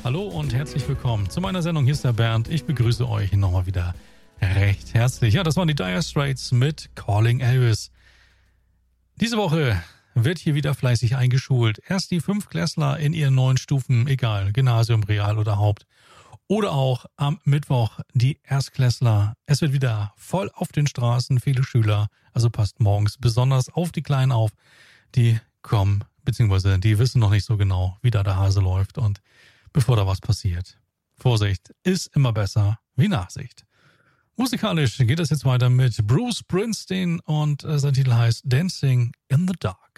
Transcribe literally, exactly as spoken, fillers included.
Hallo und herzlich willkommen zu meiner Sendung. Hier ist der Bernd. Ich begrüße euch nochmal wieder recht herzlich. Ja, das waren die Dire Straits mit Calling Elvis. Diese Woche wird hier wieder fleißig eingeschult. Erst die Fünftklässler in ihren neuen Stufen, egal, Gymnasium, Real oder Haupt. Oder auch am Mittwoch die Erstklässler. Es wird wieder voll auf den Straßen, viele Schüler. Also passt morgens besonders auf die Kleinen auf. Die kommen, beziehungsweise die wissen noch nicht so genau, wie da der Hase läuft. Und bevor da was passiert, Vorsicht ist immer besser wie Nachsicht. Musikalisch geht es jetzt weiter mit Bruce Springsteen und sein Titel heißt Dancing in the Dark.